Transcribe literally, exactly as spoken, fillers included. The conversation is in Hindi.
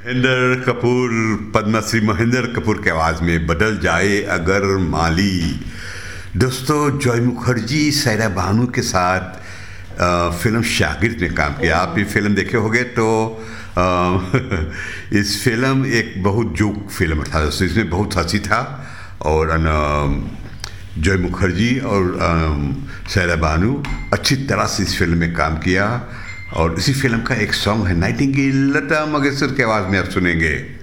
महेंद्र कपूर, पद्मश्री महेंद्र कपूर की आवाज़ में बदल जाए अगर माली। दोस्तों, जॉय मुखर्जी सायरा बानू के साथ आ, फिल्म शागिर्द में काम किया। आप ये फिल्म देखे होंगे तो आ, इस फिल्म एक बहुत जोक फिल्म था दोस्तों। इसमें बहुत हंसी था और जॉय मुखर्जी और सायरा बानू अच्छी तरह से इस फिल्म में काम किया। और इसी फिल्म का एक सॉन्ग है नाइटिंगेल, लता मंगेशकर की आवाज़ में आप सुनेंगे।